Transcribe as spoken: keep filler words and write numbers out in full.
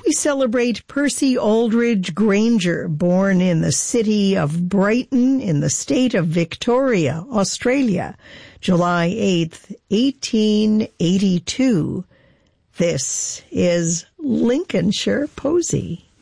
we celebrate Percy Aldridge Granger, born in the city of Brighton in the state of Victoria, Australia, July eighth, eighteen eighty-two. This is Lincolnshire Posy.